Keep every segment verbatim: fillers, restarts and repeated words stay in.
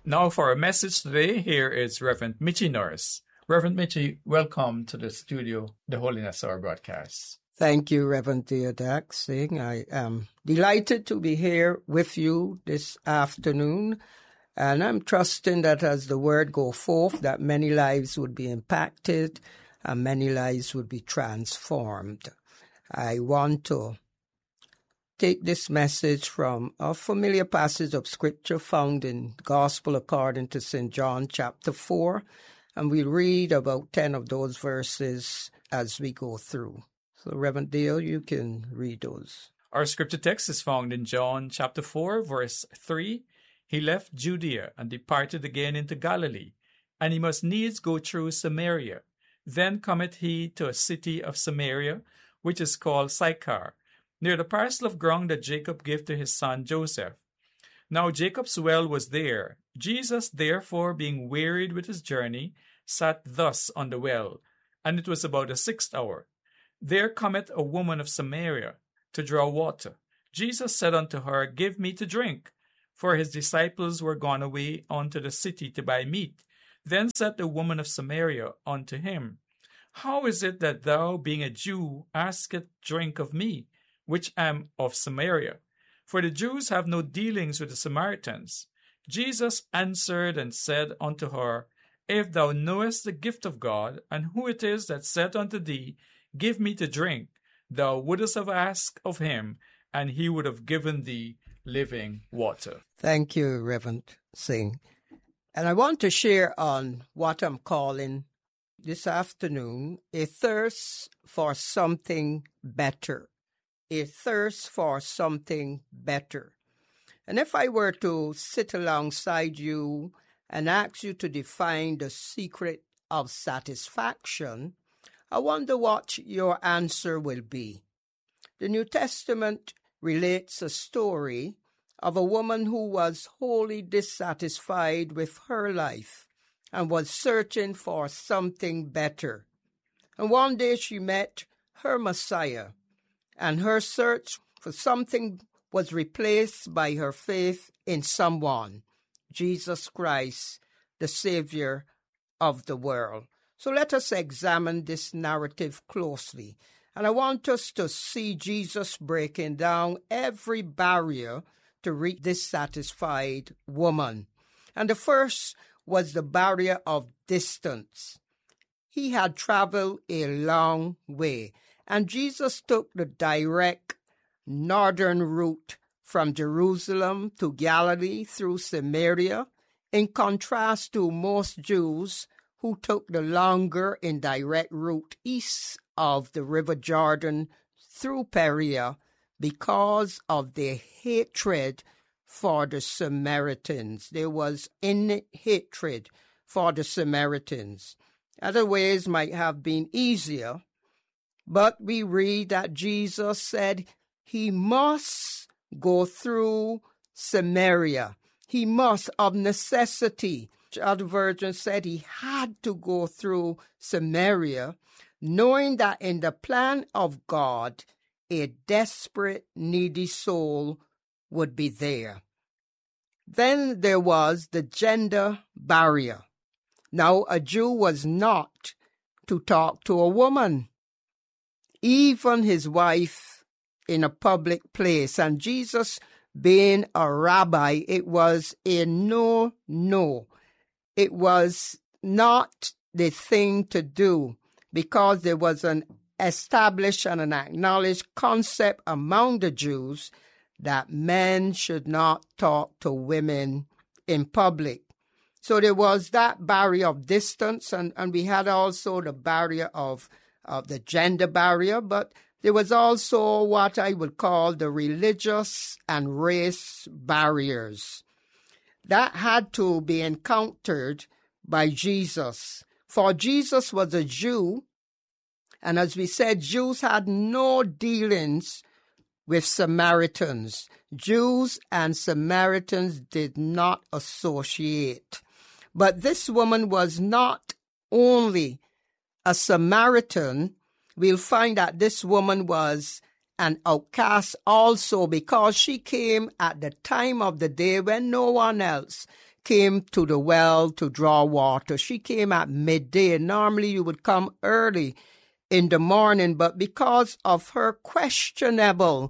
Now for our message today, here is Reverend Mitchie Norris. Reverend Mitchie, welcome to the studio, the Holiness Hour broadcast. Thank you, Reverend Theodak Singh. I am delighted to be here with you this afternoon, and I'm trusting that as the word go forth, that many lives would be impacted and many lives would be transformed. I want to take this message from a familiar passage of Scripture found in Gospel according to Saint John chapter four, and we'll read about ten of those verses as we go through. So, Reverend Dale, you can read those. Our scripture text is found in John chapter four, verse three. He left Judea and departed again into Galilee, and he must needs go through Samaria. Then cometh he to a city of Samaria, which is called Sychar, near the parcel of ground that Jacob gave to his son Joseph. Now Jacob's well was there. Jesus, therefore, being wearied with his journey, sat thus on the well, and it was about the sixth hour. There cometh a woman of Samaria to draw water. Jesus said unto her, Give me to drink. For his disciples were gone away unto the city to buy meat. Then said the woman of Samaria unto him, How is it that thou, being a Jew, askest drink of me, which am of Samaria? For the Jews have no dealings with the Samaritans. Jesus answered and said unto her, If thou knowest the gift of God, and who it is that said unto thee, Give me to drink, thou wouldst have asked of him, and he would have given thee living water. Thank you, Reverend Singh. And I want to share on what I'm calling this afternoon a thirst for something better. A thirst for something better. And if I were to sit alongside you and ask you to define the secret of satisfaction, I wonder what your answer will be. The New Testament relates a story of a woman who was wholly dissatisfied with her life and was searching for something better. And one day she met her Messiah, and her search for something was replaced by her faith in someone, Jesus Christ, the Savior of the world. So let us examine this narrative closely. And I want us to see Jesus breaking down every barrier to reach this satisfied woman. And the first was the barrier of distance. He had traveled a long way, and Jesus took the direct northern route from Jerusalem to Galilee through Samaria, in contrast to most Jews who took the longer indirect route east of the River Jordan through Perea because of their hatred for the Samaritans. There was innate hatred for the Samaritans. Other ways might have been easier, but we read that Jesus said he must go through Samaria. He must, of necessity. Other versions said he had to go through Samaria, knowing that in the plan of God, a desperate, needy soul would be there. Then there was the gender barrier. Now, a Jew was not to talk to a woman, even his wife, in a public place. And Jesus, being a rabbi, it was a no, no. It was not the thing to do because there was an established and an acknowledged concept among the Jews that men should not talk to women in public. So there was that barrier of distance, and, and we had also the barrier of, of the gender barrier, but there was also what I would call the religious and race barriers that had to be encountered by Jesus. For Jesus was a Jew, and as we said, Jews had no dealings with Samaritans. Jews and Samaritans did not associate. But this woman was not only a Samaritan. We'll find that this woman was an outcast also because she came at the time of the day when no one else came to the well to draw water. She came at midday. Normally you would come early in the morning, but because of her questionable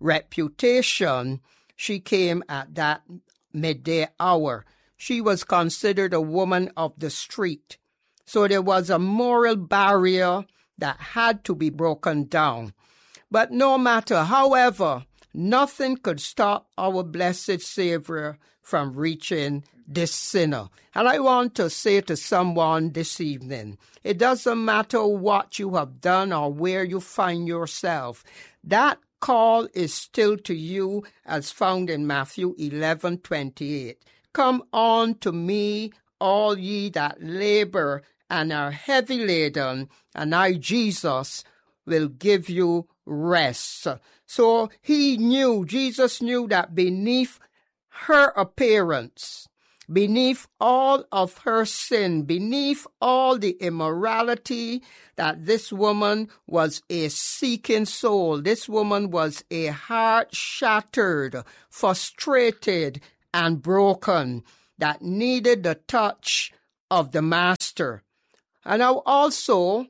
reputation, she came at that midday hour. She was considered a woman of the street. So there was a moral barrier that had to be broken down. But no matter, however, nothing could stop our blessed Savior from reaching this sinner. And I want to say to someone this evening, it doesn't matter what you have done or where you find yourself. That call is still to you, as found in Matthew eleven twenty-eight. Come on to me, all ye that labor and are heavy laden, and I, Jesus, will give you rest. So he knew, Jesus knew that beneath her appearance, beneath all of her sin, beneath all the immorality, that this woman was a seeking soul. This woman was a heart shattered, frustrated, and broken, that needed the touch of the Master. And now also,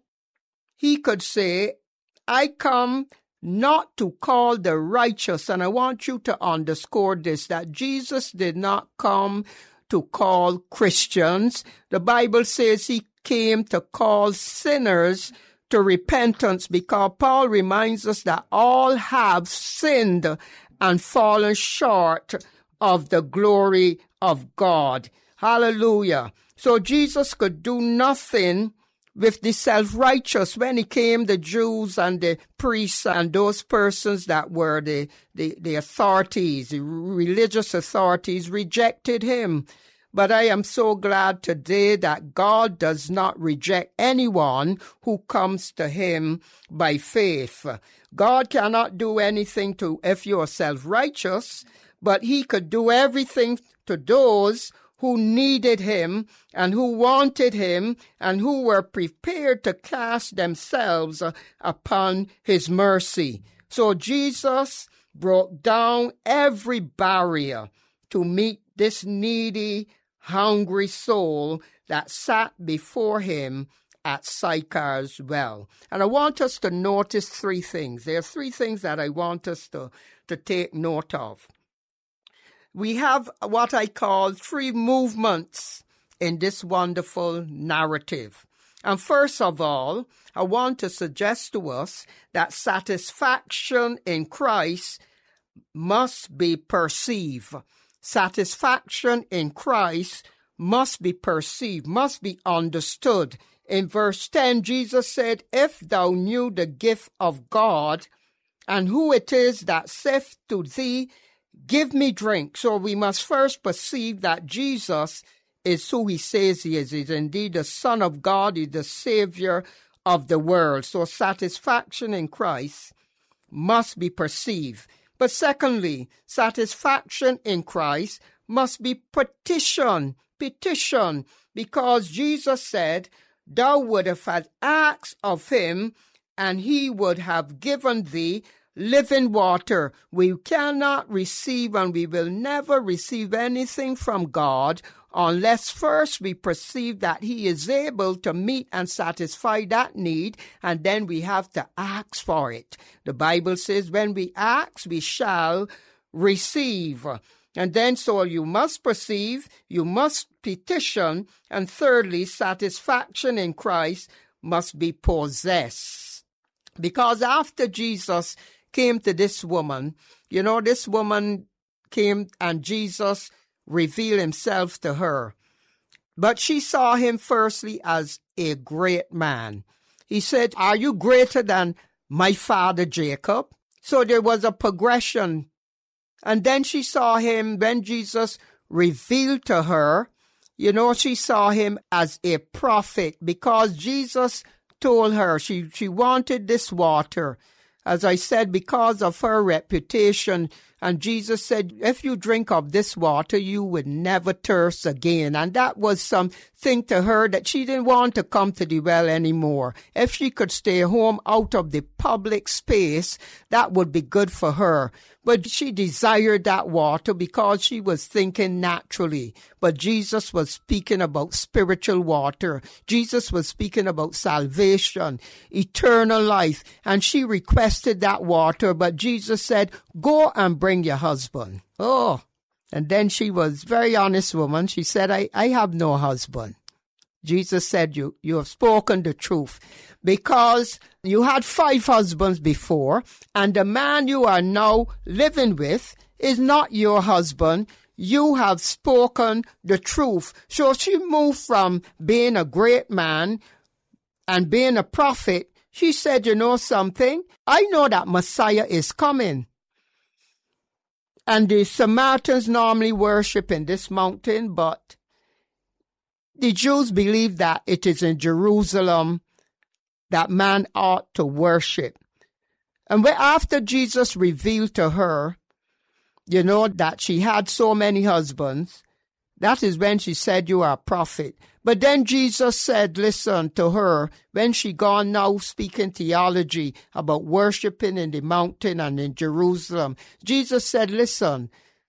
he could say, I come not to call the righteous, and I want you to underscore this, that Jesus did not come to call Christians. The Bible says he came to call sinners to repentance, because Paul reminds us that all have sinned and fallen short of the glory of God. Hallelujah. So Jesus could do nothing with the self-righteous. When he came, the Jews and the priests and those persons that were the, the, the authorities, the religious authorities, rejected him. But I am so glad today that God does not reject anyone who comes to him by faith. God cannot do anything to if you are self-righteous, but he could do everything to those who needed him and who wanted him and who were prepared to cast themselves upon his mercy. So Jesus broke down every barrier to meet this needy, hungry soul that sat before him at Sychar's well. And I want us to notice three things. There are three things that I want us to, to take note of. We have what I call three movements in this wonderful narrative. And first of all, I want to suggest to us that satisfaction in Christ must be perceived. Satisfaction in Christ must be perceived, must be understood. In verse ten, Jesus said, if thou knew the gift of God, and who it is that saith to thee, give me drink. So we must first perceive that Jesus is who he says he is. He's indeed the Son of God. He's the Savior of the world. So satisfaction in Christ must be perceived. But secondly, satisfaction in Christ must be petition, petition, because Jesus said, thou would have had asked of him, and he would have given thee living water. We cannot receive, and we will never receive anything from God unless first we perceive that he is able to meet and satisfy that need, and then we have to ask for it. The Bible says when we ask, we shall receive. And then so you must perceive, you must petition, and thirdly, satisfaction in Christ must be possessed. Because after Jesus came to this woman, you know, this woman came and Jesus revealed himself to her. But she saw him firstly as a great man. He said, are you greater than my father Jacob? So there was a progression. And then she saw him when Jesus revealed to her, you know, she saw him as a prophet, because Jesus told her she, she wanted this water. As I said, because of her reputation. And Jesus said, if you drink of this water, you would never thirst again. And that was something to her that she didn't want to come to the well anymore. If she could stay home out of the public space, that would be good for her. But she desired that water because she was thinking naturally. But Jesus was speaking about spiritual water. Jesus was speaking about salvation, eternal life. And she requested that water, but Jesus said, go and bring your husband. Oh, and then she was a very honest woman. She said, I, I have no husband. Jesus said, you, you have spoken the truth, because you had five husbands before, and the man you are now living with is not your husband. You have spoken the truth. So she moved from being a great man and being a prophet. She said, you know something? I know that Messiah is coming. And the Samaritans normally worship in this mountain, but the Jews believe that it is in Jerusalem that man ought to worship. And after Jesus revealed to her, you know, that she had so many husbands, that is when she said, you are a prophet. But then Jesus said, listen to her, when she gone now speaking theology about worshiping in the mountain and in Jerusalem, Jesus said, listen,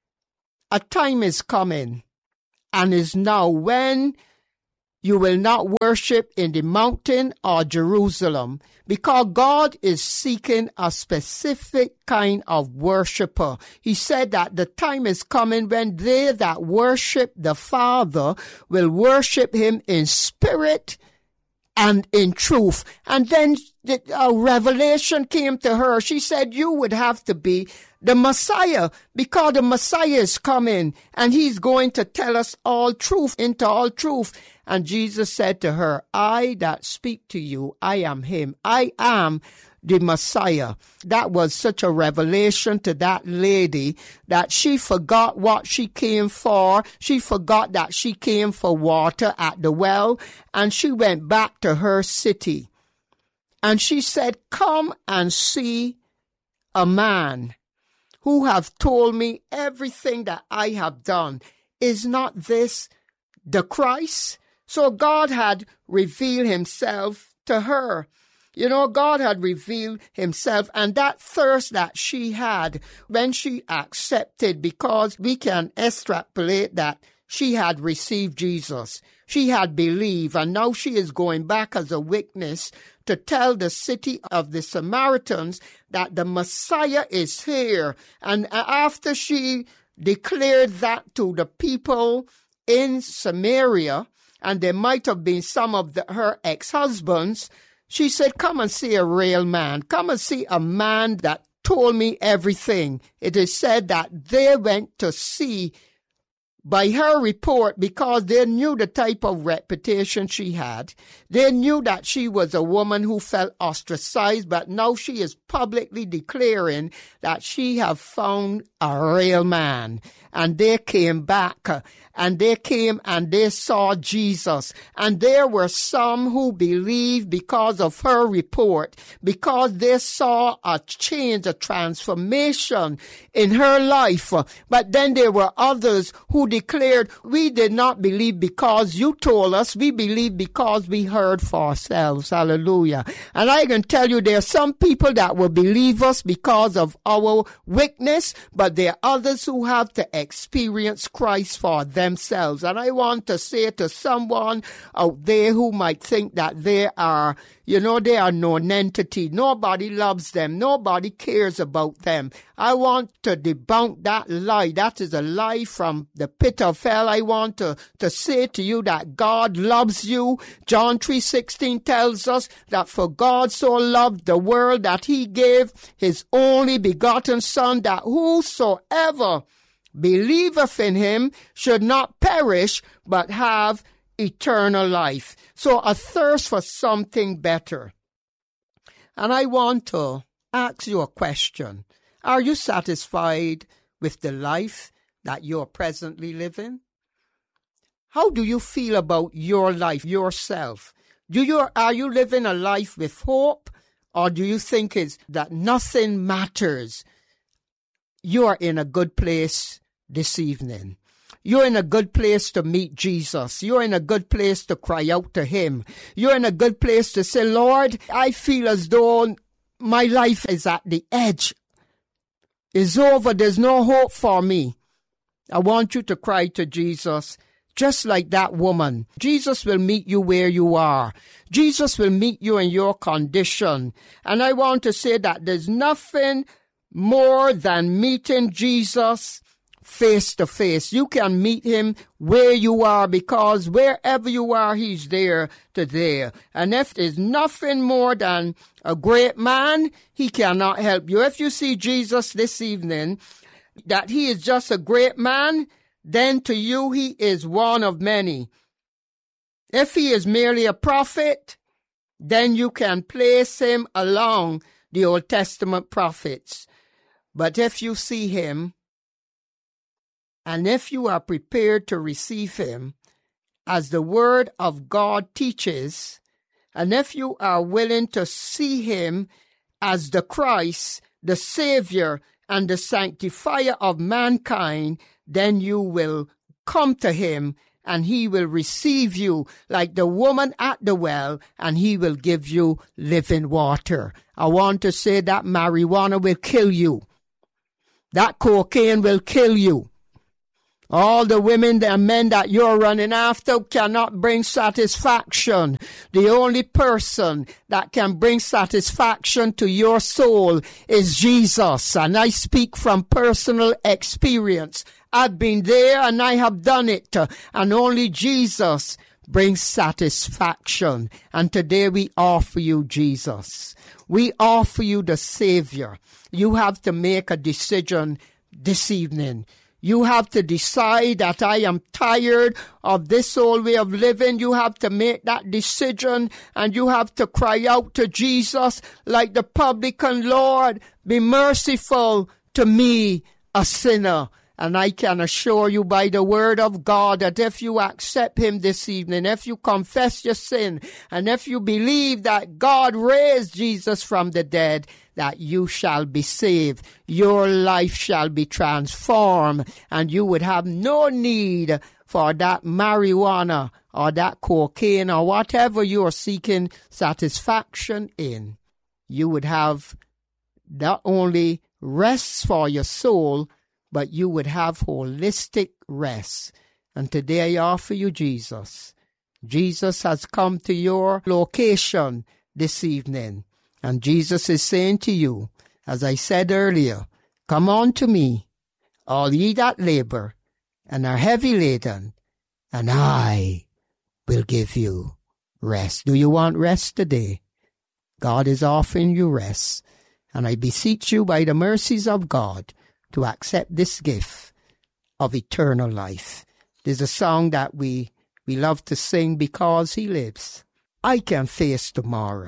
a time is coming and is now when you will not worship in the mountain or Jerusalem, because God is seeking a specific kind of worshiper. He said that the time is coming when they that worship the Father will worship him in spirit and in truth. And then a revelation came to her. She said, you would have to be the Messiah, because the Messiah is coming and he's going to tell us all truth, into all truth. And Jesus said to her, I that speak to you, I am him. I am the Messiah. That was such a revelation to that lady that she forgot what she came for. She forgot that she came for water at the well, and she went back to her city. And she said, come and see a man who have told me everything that I have done. Is not this the Christ? So God had revealed himself to her. You know, God had revealed himself, and that thirst that she had when she accepted, because we can extrapolate that she had received Jesus. She had believed, and now she is going back as a witness to tell the city of the Samaritans that the Messiah is here. And after she declared that to the people in Samaria, and there might have been some of the, her ex-husbands, she said, come and see a real man. Come and see a man that told me everything. It is said that they went to see by her report, because they knew the type of reputation she had. They knew that she was a woman who felt ostracized, but now she is publicly declaring that she have found a real man. And they came back, and they came and they saw Jesus. And there were some who believed because of her report, because they saw a change, a transformation in her life. But then there were others who declared, we did not believe because you told us, we believe because we heard for ourselves. Hallelujah. And I can tell you, there are some people that will believe us because of our witness, but there are others who have to experience Christ for themselves. And I want to say to someone out there who might think that they are, you know, they are non-entity. Nobody loves them. Nobody cares about them. I want to debunk that lie. That is a lie from the pit of hell. I want to, to say to you that God loves you. John three sixteen tells us that for God so loved the world that he gave his only begotten Son, that whosoever believeth in him should not perish, but have eternal life. So a thirst for something better. And I want to ask you a question. Are you satisfied with the life that you're presently living? How do you feel about your life, yourself? Do you, are you living a life with hope, or do you think it's that nothing matters? You are in a good place this evening. You're in a good place to meet Jesus. You're in a good place to cry out to him. You're in a good place to say, Lord, I feel as though my life is at the edge. It's over. There's no hope for me. I want you to cry to Jesus, just like that woman. Jesus will meet you where you are. Jesus will meet you in your condition. And I want to say that there's nothing more than meeting Jesus face to face. You can meet him where you are, because wherever you are, he's there to there. And if there's nothing more than a great man, he cannot help you. If you see Jesus this evening, that he is just a great man, then to you he is one of many. If he is merely a prophet, then you can place him along the Old Testament prophets. But if you see him, and if you are prepared to receive him as the word of God teaches, and if you are willing to see him as the Christ, the Savior, and the sanctifier of mankind, then you will come to him and he will receive you like the woman at the well, and he will give you living water. I want to say that marijuana will kill you. That cocaine will kill you. All the women and men that you're running after cannot bring satisfaction. The only person that can bring satisfaction to your soul is Jesus. And I speak from personal experience. I've been there and I have done it. And only Jesus brings satisfaction. And today we offer you Jesus. We offer you the Savior. You have to make a decision this evening. You have to decide that I am tired of this old way of living. You have to make that decision, and you have to cry out to Jesus like the publican, Lord, be merciful to me, a sinner. And I can assure you by the word of God that if you accept him this evening, if you confess your sin, and if you believe that God raised Jesus from the dead, that you shall be saved. Your life shall be transformed, and you would have no need for that marijuana or that cocaine or whatever you are seeking satisfaction in. You would have not only rest for your soul, but you would have holistic rest. And today I offer you Jesus. Jesus has come to your location this evening. And Jesus is saying to you, as I said earlier, come on to me, all ye that labor and are heavy laden, and I will give you rest. Do you want rest today? God is offering you rest. And I beseech you by the mercies of God to accept this gift of eternal life. There's a song that we, we love to sing, Because He Lives, I can face tomorrow.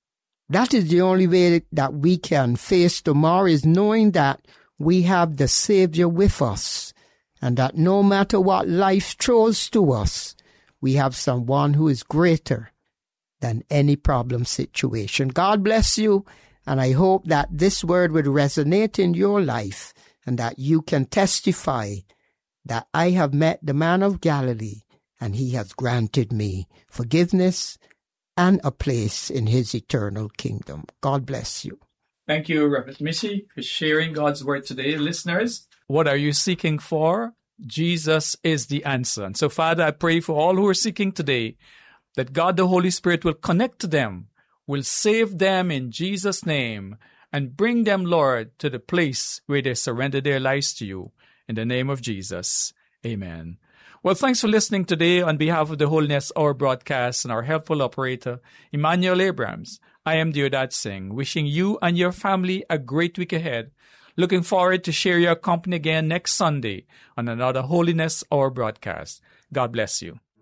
That is the only way that we can face tomorrow, is knowing that we have the Savior with us, and that no matter what life throws to us, we have someone who is greater than any problem situation. God bless you, and I hope that this word would resonate in your life, and that you can testify that I have met the man of Galilee, and he has granted me forgiveness and a place in his eternal kingdom. God bless you. Thank you, Reverend Missy, for sharing God's word today. Listeners, what are you seeking for? Jesus is the answer. And so, Father, I pray for all who are seeking today that God the Holy Spirit will connect to them, will save them in Jesus' name, and bring them, Lord, to the place where they surrender their lives to you. In the name of Jesus, amen. Well, thanks for listening today. On behalf of the Holiness Hour broadcast and our helpful operator, Emmanuel Abrams, I am Deodat Singh, wishing you and your family a great week ahead. Looking forward to share your company again next Sunday on another Holiness Hour broadcast. God bless you.